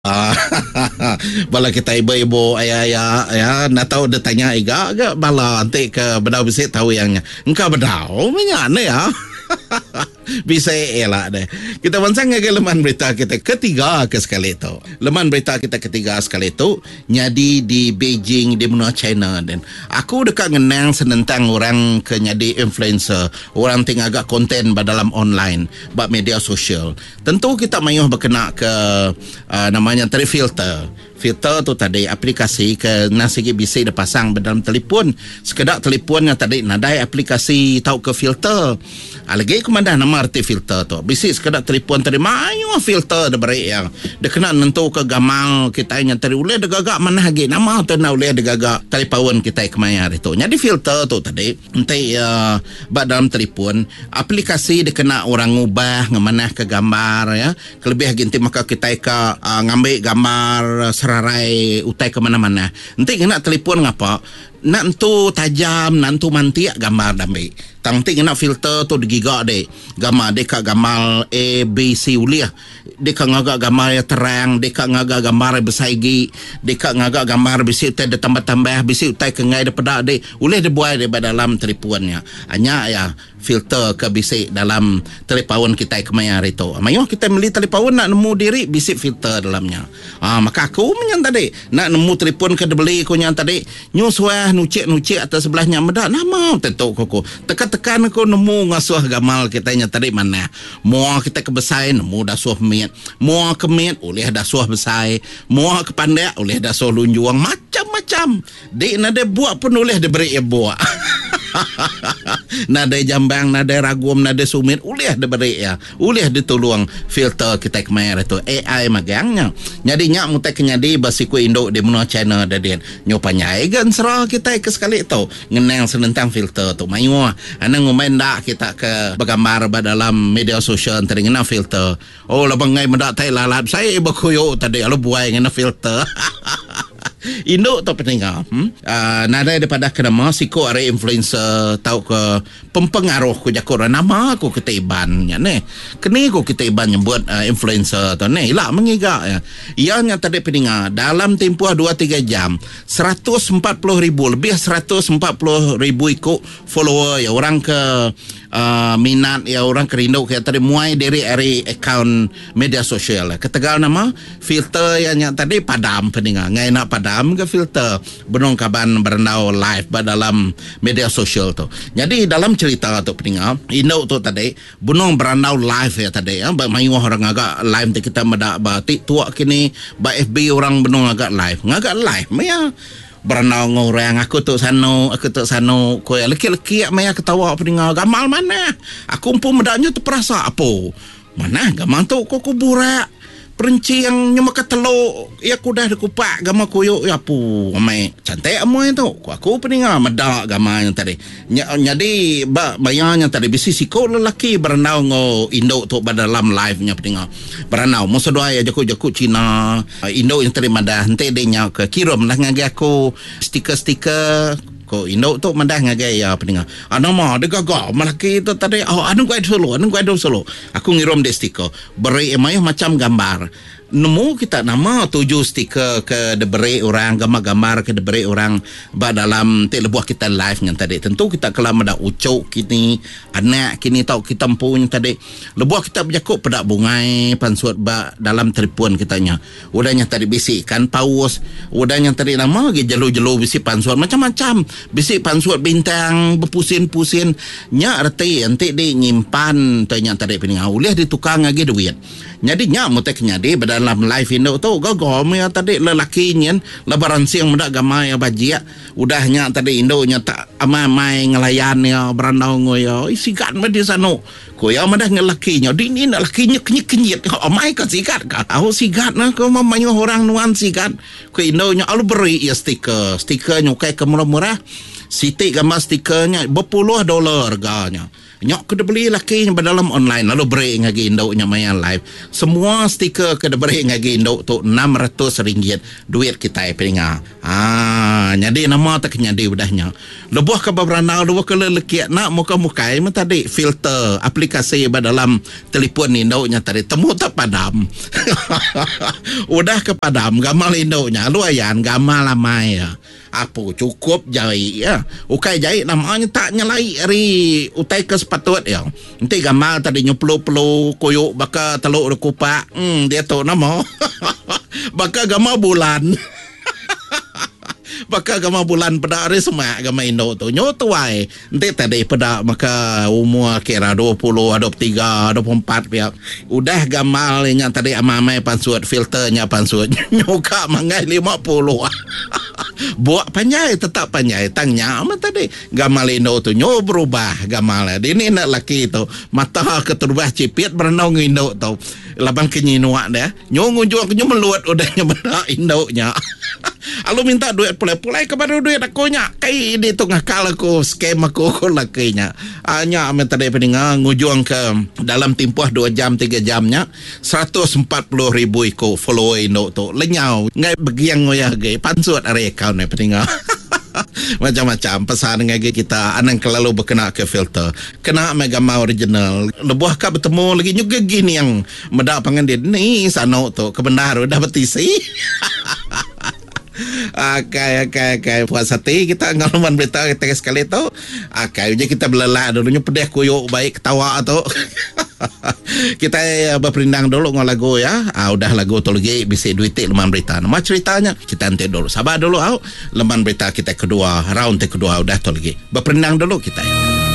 Ah, bala kita ibu-ibu ayah-ayah ya nak tahu dia tanya agak bala nanti ke bedau bisik tahu yangnya engkau bedau mana ya. Bisa elak deh. Kita bansang ke leman berita kita ketiga ke sekali itu. Leman berita kita ketiga sekali itu nyadi di Beijing di benua China, dan aku dekat ngenang senentang orang ke nyadi influencer, orang tinggal agak konten dalam online bak media sosial. Tentu kita mayuh berkena ke namanya tadi filter tu tadi aplikasi ke nasigi bisi dia pasang dalam telefon. Sekedar telefonnya tadi nadai aplikasi tahu ke filter. Lagi kemandah nama arti filter tu. Bisi sekedar telefon tadi mayu filter dia beri yang dia kena nentu ke gamal kita yang tadi uleh dia gagak mana lagi nama tu nak uleh dia gagak telefon kita kemayar itu. Jadi filter tu tadi nanti bak dalam telefon aplikasi dia kena orang ubah ngemanah ke gambar ya. Kelebih ginti maka kita ke ngambil gambar serarai utai ke mana-mana. Nanti kena telefon ngapa? Nak tu tajam, nak tu mantiak gambar damai. Tangti kena filter tu digigak dek. Gambar deka gambar A, B, C uliah. Deka ngagak gambar yang terang, deka ngagak gambar yang bersaigi, deka ngagak gambar bisi utai dia tambah-tambah, bisi utai kengai dia pedak dek. Ulih dia buat dia dalam telefonnya. Hanya ya filter ke bisi dalam telefon kita kemayar itu. Mayuh kita beli telefon nak nemu diri bisi filter dalamnya. Maka aku menyan tadi nak nemu telefon ke beli aku yang tadi nyuswah nucik atas sebelahnya medak nama tentu koko tekan aku nemu ngasuh gamal kita nya tadi mana mua kita ke besai nemu dah suah miat mua ke miat oleh dah suah besai mua ke pandai oleh dah suah lunjuang macam-macam dek nade buat pun oleh dia beri buat. Nada jambang, nada ragum, nada sumit ulih dia beri ya. Ulih ditolong filter kita kemayar itu AI magangnya. Jadi nyak mutai kenyadi basiku Indo di benua China dadian. Nyopanya egan serah kita ke sekali tu. Ngenang senentang filter tu. Mayu ana ngumain dak kita ke bergambar dalam media sosial tadi ngena filter. Oh labangai mendak tai lalap saya bakuyo tadi alo buai ngena filter. Indo tu peninggal nada daripada kenama siko are influencer tahu ke pempengaruh ku jakor nama aku ketiban nya ne kini ku ketiban nyebut influencer tu ne ilak mengigak ya ianya tadi peninggal dalam tempoh 2-3 jam 140,000 lebih 140,000 ikut follower ya orang ke minat ya orang kerindu kayak tadi muai dari account media sosial ketegal nama filter yang tadi padam peninggal ngai nak padam ke filter benong kaban berendau live dalam media sosial tu. Jadi dalam cerita tu peninggal Indo tu tadi benong berendau live ya tadi ya mayu orang agak live kita medak batik tua kini ba FB orang benong agak live maya berenau ngorang aku tu sano ko leki-leki maya ketawa peninggal gamal mana aku pun medaknya terperasa apa mana gamal tu ko kuburak perinci yang nyemaka teluk ya kudah dikupak gama koyo ya pu amai cantik amoy tu aku peninggal medak gama yang tadi jadi bayarnya tadi bisi siko lelaki berenau ngo Indo tu dalam live nya peninggal berenau masa doa ya jaku Cina Indo yang terima dah hente dia ke kirim lah ngagi aku stiker ko Indo tu mandah ngagai ya peninggal nama dia gagak malaki tu tadi anu gua solo aku ngirim dia stiker beri email macam gambar nemu kita nama 7 stiker ke deberi orang gambar ke deberi orang dalam lebuh kita live yang tadi tentu kita kelam ada ucuk kini anak kini tahu kita punya tadi lebuh kita berjakuk pedak bungai pansuat dalam telefon kitanya udahnya tadi bisikan paus udahnya tadi nama lagi jelu-jelu bisik pansuat macam-macam bisik pansuat bintang berpusin-pusin nya arti nanti di nyimpan tanya tadi peninggal ulih ditukang lagi duit jadi nya muteknya di dalam live Indo tu gagam ya tadi lelaki nyen lebaran siang muda gamai bajia udahnya tadi Indo nya tak amai ngelayan ya berandau ngoyo sikat medi sano ko ya madah ngelaki nya dini lelaki nya kenyit amai ka sikat ka tahu sikat na ko mamanyo orang nuan sikat ko Indo nya alu beri ya stiker nya kai ke murah-murah sitik gambar stikernya $10 harganya Nyok kena beli laki yang berdalam online. Lalu break ngagi indoknya main live. Semua stiker kena break ngagi indok tu RM600 duit kita peninga. Jadi nama tak nyadi udahnya. Lebuh ke beberapa lebuh ke lelaki nak muka-muka ini tadi filter aplikasi berdalam telefon indoknya tadi temu tak padam. Udah ke padam gamal indoknya lu ayan gamal lamai ya. Apa cukup jai ya. Ukai jai namanya tak nyalai ri utai ke sepatut ya. Nanti gamal tadi nyuplu-pelu koyok baka teluk kupak. Dia tu nama. Baka gamal bulan. Baka gama bulan pada hari semak gama Indo tu nyo tuai nanti tadi pada maka umur kira 20 23 24 pihak udah gamal yang tadi amai pansut filternya pansut nyoka mangai 50 buat panjai tetap panjai tangnya amat tadi gamal Indo tu nyo berubah gamal ini nak laki tu mata keterubah cipit berenang Indo tu labang kenyinuak dia nyo ngunjuang nyo meluat udahnya benar Indo-nya. Alu minta duit pulai kepada duit aku nya kai di tu ngakal aku scam aku lakinya hanya minta dia peninga ngujung ke dalam tempoh 2 jam 3 jamnya 140,000 iko follow Indo tu lenyau ngai begiang ngoyah ge pansut are account ni peninga. Macam-macam pesan ngagi kita anang kelalu berkena ke filter kena megama original lebuh ka bertemu lagi juga gini yang medak pangandid ni sano tu kebenar udah betisi. Okay. Puas hati kita ngalaman berita kita sekali tu. Je kita belelak dulunya pedih kuyuk baik ketawa tu. Kita berperindang dulu dengan lagu ya. Udah lagu tu lagi bisa duitik leman berita. Nama ceritanya kita nanti dulu. Sabar dulu leman berita kita kedua, round kedua udah tu lagi. Berperindang dulu kita.